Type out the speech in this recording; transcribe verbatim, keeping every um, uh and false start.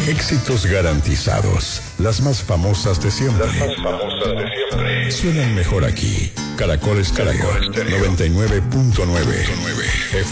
Éxitos garantizados. Las más famosas de siempre. Las más famosas de siempre. Suenan mejor aquí. Caracol Estéreo noventa y nueve punto nueve.